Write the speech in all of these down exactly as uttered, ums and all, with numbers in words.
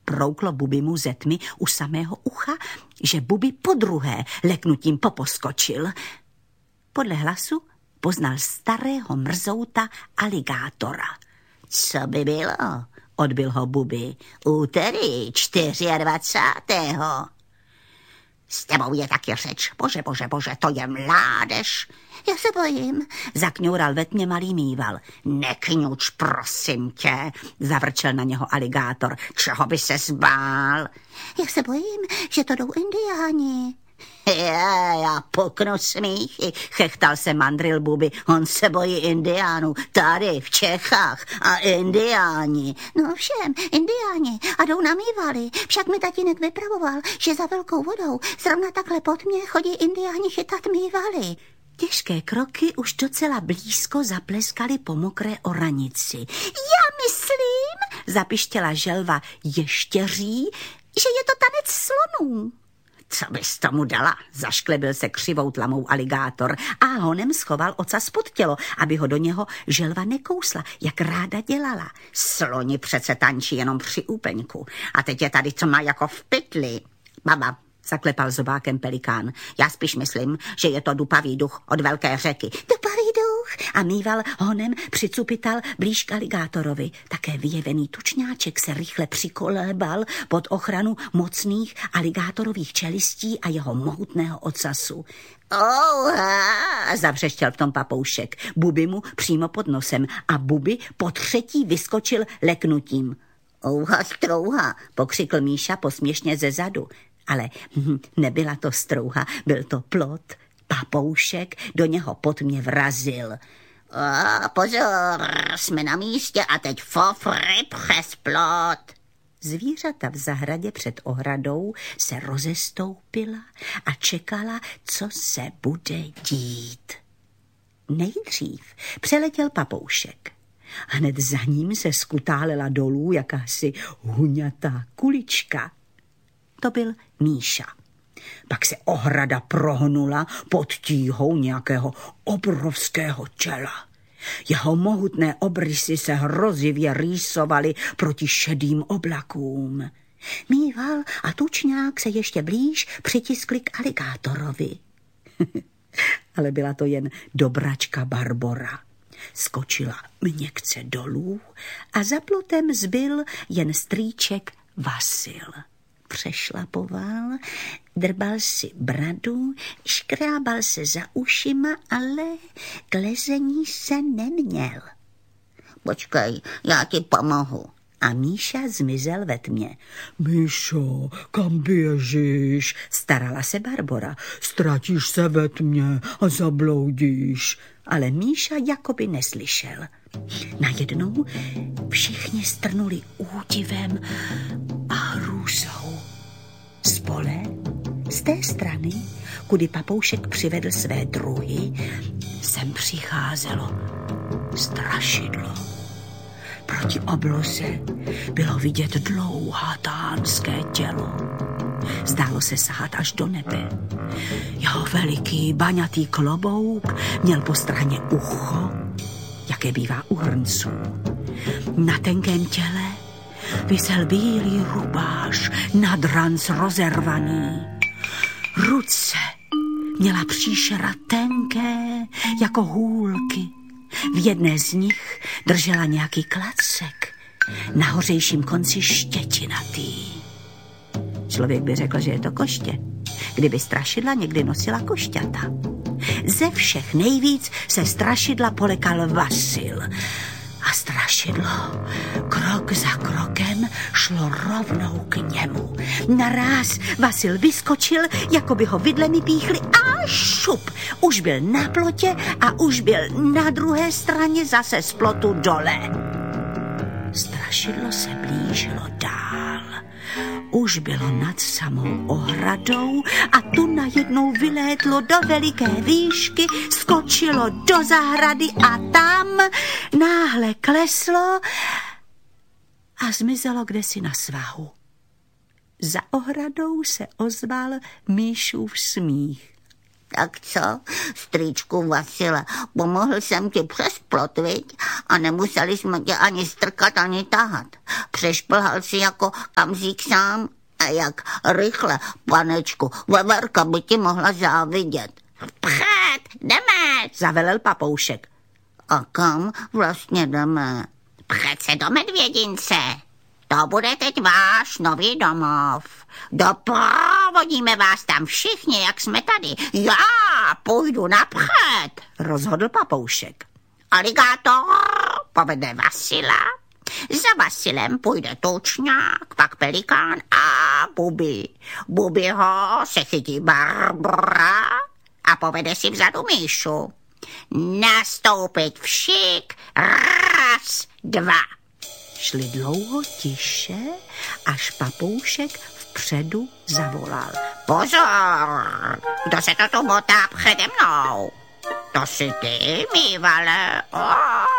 prouklo Bubimu ze tmy u samého ucha, že Bubi podruhé leknutím poposkočil. Podle hlasu poznal starého mrzouta aligátora. Co by bylo? Odbil ho Bubi. Úterý dvacátého čtvrtého S tebou je taky řeč. Bože, bože, bože, to je mládež. Já se bojím, zakňoural ve tmě malý mýval. Nekňuč, prosím tě, zavrčel na něho aligátor. Čeho by se zbál? Já se bojím, že to jdou indiáni. Já, já puknu smíchy, chechtal se mandril Bubi. On se bojí indiánů, tady v Čechách a indiáni. No všem, indiáni a jdou na mývaly. Však mi tatínek vypravoval, že za velkou vodou zrovna takhle pod mě chodí indiáni chytat mývaly. Těžké kroky už docela blízko zapleskaly po mokré oranici. Já myslím, zapištěla želva ještěří, že je to tanec slonů. Co bys tomu dala? Zašklebil se křivou tlamou aligátor a honem schoval ocas pod tělo, aby ho do něho želva nekousla, jak ráda dělala. Sloni přece tančí jenom při úpeňku. A teď je tady co má jako v pytli. Baba, zaklepal zobákem pelikán. Já spíš myslím, že je to dupavý duch od velké řeky. Dupavý duch? A mýval honem přicupital blíž k aligátorovi. Také vyjevený tučňáček se rychle přikolébal pod ochranu mocných aligátorových čelistí a jeho mohutného ocasu. Ouha, zavřeštěl v tom papoušek. Bubi mu přímo pod nosem a Bubi po třetí vyskočil leknutím. Ouha, strouha, pokřikl Míša posměšně ze zadu. Ale hm, nebyla to strouha, byl to plot. Papoušek do něho pod mě vrazil. O, pozor, jsme na místě a teď fofry přes plot. Zvířata v zahradě před ohradou se rozestoupila a čekala, co se bude dít. Nejdřív přeletěl papoušek. Hned za ním se skutálela dolů jakási huňatá kulička. To byl Míša. Pak se ohrada prohnula pod tíhou nějakého obrovského těla. Jeho mohutné obrysy se hrozivě rýsovaly proti šedým oblakům. Mýval a tučňák se ještě blíž přitiskli k aligátorovi. Ale byla to jen dobračka Barbora. Skočila měkce dolů a za plotem zbyl jen strýček Vasil. Přešlapoval, drbal si bradu, škrábal se za ušima, ale k lezení se neměl. Počkej, já ti pomohu. A Míša zmizel ve tmě. Míšo, kam běžíš? Starala se Barbora. Ztratíš se ve tmě a zabloudíš. Ale Míša jakoby neslyšel. Najednou všichni strnuli údivem a hrůzou. Z pole, z té strany, kudy papoušek přivedl své druhy, sem přicházelo strašidlo. Proti obloze bylo vidět dlouhatánské tělo. Zdálo se sahat až do nebe. Jeho veliký baňatý klobouk měl po straně ucho, jaké bývá u hrnců. Na tenkém těle visel bílý rubáš, nad ranc rozervaný. Ruce měla příšera tenké jako hůlky. V jedné z nich držela nějaký klacek, na hořejším konci štětinatý. Člověk by řekl, že je to koště, kdyby strašidla někdy nosila košťata. Ze všech nejvíc se strašidla polekal Vasil. A strašidlo krok za krokem šlo rovnou k němu. Naráz Vasil vyskočil, jako by ho vidlemi píchli a šup. Už byl na plotě a už byl na druhé straně zase z plotu dole. Strašidlo se blížilo dál. Už bylo nad samou ohradou a tu najednou vylétlo do veliké výšky, skočilo do zahrady a tam náhle kleslo a zmizelo kdesi na svahu. Za ohradou se ozval Míšův smích. Tak co, strýčku Vasile, pomohl jsem ti přes plot, viď? A nemuseli jsme tě ani strkat, ani tahat. Přešplhal si jako kamzík sám. A jak rychle, panečku, veverka by ti mohla závidět. Vpřed, jdeme, zavelel Papoušek. A kam vlastně jdeme? Přece do Medvědince. To bude teď váš nový domov. Doprovodíme vás tam všichni, jak jsme tady. Já půjdu napřed, rozhodl Papoušek. Aligátor povede Vasila. Za Vasilem půjde Tučňák, pak Pelikán a Bubi. Bubiho se chytí Barbora a povede si vzadu Míšu. Nastoupit všik, raz, dva. Šli dlouho tiše, až Papoušek vpředu zavolal. Pozor, kdo se to tu motá přede mnou? To jsi ty, Mívale. O,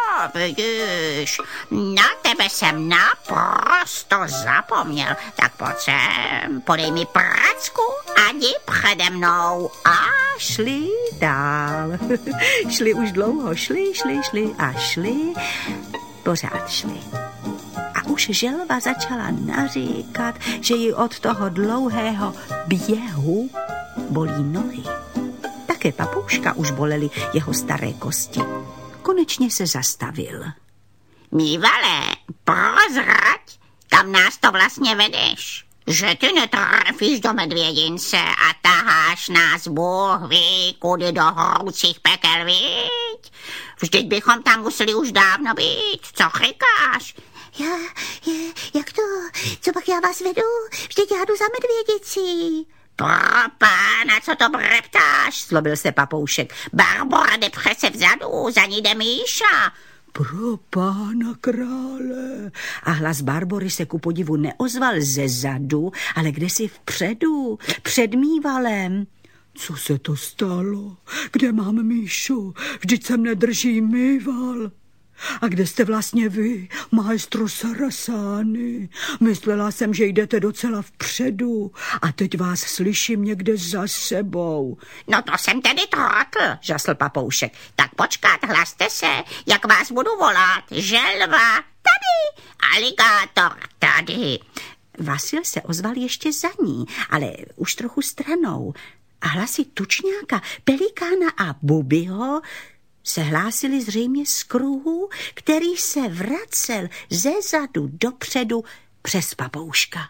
vidíš, na tebe jsem naprosto zapomněl. Tak pojď sem, podej mi pracku a jdi přede mnou. A šli dál. Šli už dlouho, šli, šli, šli a šli, pořád šli. A už želva začala naříkat, že ji od toho dlouhého běhu bolí nohy. Také Papouška už bolely jeho staré kosti. Konečně se zastavil. Mívale, prozrať, kam nás to vlastně vedeš? Že ty netrefíš do Medvědince a taháš nás Bůh ví, kudy do horoucích pekel, viď? Vždyť bychom tam museli už dávno být. Co říkáš? Já, je, jak to? Co pak já vás vedu? Vždyť já jdu za Medvědicí. Pro pána, co to breptáš? Zlobil se Papoušek. Barbora jde přece vzadu, za ní jde Míša. Pro pána krále. A hlas Barbory se ku podivu neozval ze zadu, ale kdesi vpředu, před Mívalem. Co se to stalo? Kde mám Míšu? Vždyť se mne drží Míval. A kde jste vlastně vy, maestro Sarasány? Myslela jsem, že jdete docela vpředu a teď vás slyším někde za sebou. No to jsem tedy trotl, žasl Papoušek. Tak počkat, hlaste se, jak vás budu volat. Želva, tady, aligátor, tady. Vasil se ozval ještě za ní, ale už trochu stranou. A hlasy Tučňáka, Pelikána a Bubiho se hlásili zřejmě z kruhu, který se vracel ze zadu dopředu přes Papouška.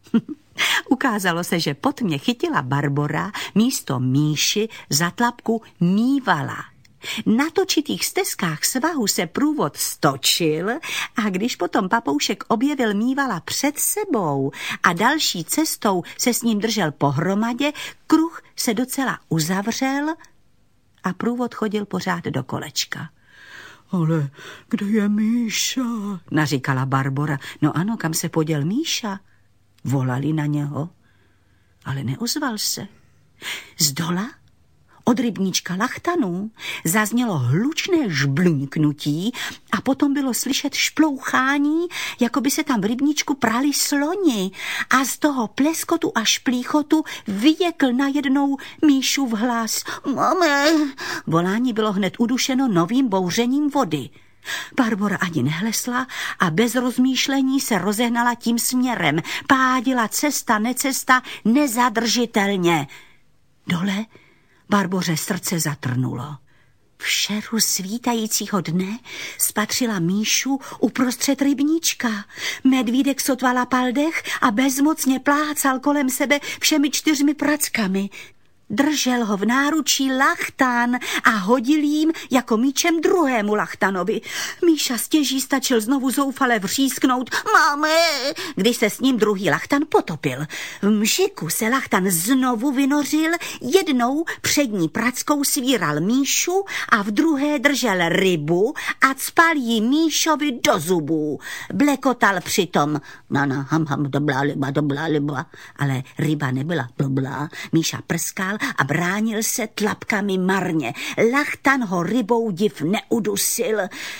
Ukázalo se, že pod mě chytila Barbora místo Míši za tlapku Mívala. Na točitých stezkách svahu se průvod stočil a když potom Papoušek objevil Mívala před sebou a další cestou se s ním držel pohromadě, kruh se docela uzavřel a průvod chodil pořád do kolečka. Ale kde je Míša? Naříkala Barbora. No ano, kam se poděl Míša? Volali na něho, ale neozval se. Zdola od rybníčka Lachtanů zaznělo hlučné žbluňknutí a potom bylo slyšet šplouchání, jako by se tam v rybníčku prali sloni a z toho pleskotu a šplíchotu vyjekl najednou Míšův hlas. Mame! Volání bylo hned udušeno novým bouřením vody. Barbora ani nehlesla a bez rozmýšlení se rozehnala tím směrem. Pádila cesta, necesta, nezadržitelně. Dole Barboře srdce zatrnulo. V šeru svítajícího dne spatřila Míšu uprostřed rybníčka. Medvídek sotva lapal dech a bezmocně plácal kolem sebe všemi čtyřmi prackami. Držel ho v náručí Lachtan a hodil jim jako míčem druhému Lachtanovi. Míša stěží stačil znovu zoufale vřísknout Máme, když se s ním druhý Lachtan potopil. V mžiku se Lachtan znovu vynořil, jednou přední prackou svíral Míšu a v druhé držel rybu a cpal jí Míšovi do zubů. Blekotal přitom na na ham ham dobrá liba, dobrá liba, ale ryba nebyla dobrá. Míša prskal a bránil se tlapkami marně. Lachtan ho rybou div neudusil.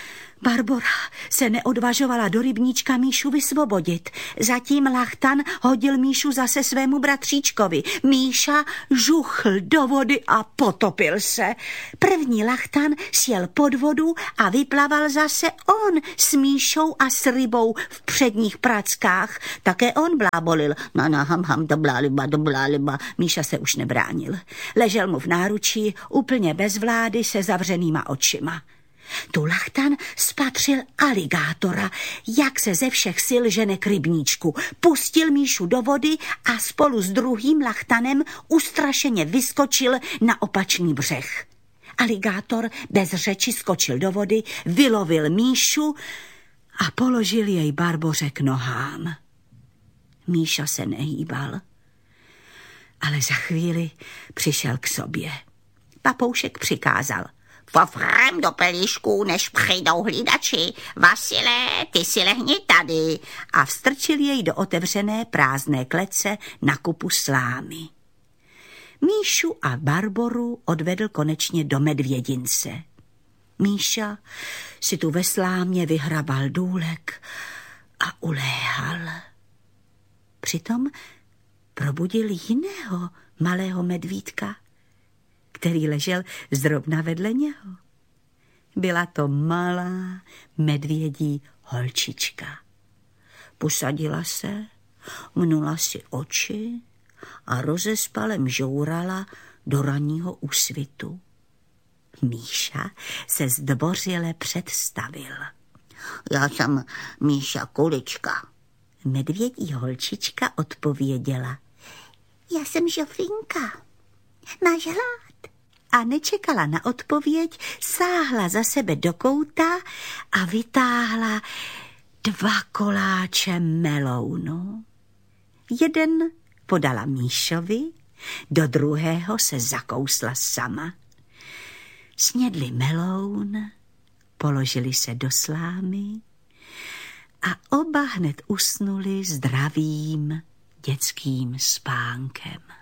Barbora se neodvažovala do rybníčka Míšu vysvobodit. Zatím Lachtan hodil Míšu zase svému bratříčkovi. Míša žuchl do vody a potopil se. První Lachtan sjel pod vodu a vyplaval zase on s Míšou a s rybou v předních prackách. Také on blábolil. Na na ham ham, to bláliba, to bláliba. Míša se už nebránil. Ležel mu v náručí, úplně bez vlády, se zavřenýma očima. Tu Lachtan spatřil aligátora, jak se ze všech sil žene k rybníčku. Pustil Míšu do vody a spolu s druhým Lachtanem ustrašeně vyskočil na opačný břeh. Aligátor bez řeči skočil do vody, vylovil Míšu a položil jej Barboře k nohám. Míša se nehýbal, ale za chvíli přišel k sobě. Papoušek přikázal: Povrem do pelíšku, než přijdou hlídači. Vasile, ty si lehni tady. A vstrčil jej do otevřené prázdné klece na kupu slámy. Míšu a Barboru odvedl konečně do medvědince. Míša si tu ve slámě vyhrabal důlek a uléhal. Přitom probudil jiného malého medvídka, který ležel zrovna vedle něho. Byla to malá medvědí holčička. Posadila se, mnula si oči a rozespalem žourala do ranního úsvitu. Míša se zdvořile představil. Já jsem Míša Kulička. Medvědí holčička odpověděla. Já jsem Žofínka. Máš hlad? A nečekala na odpověď, sáhla za sebe do kouta a vytáhla dva koláče melounu. Jeden podala Míšovi, do druhého se zakousla sama. Snědli meloun, položili se do slámy a oba hned usnuli zdravým dětským spánkem.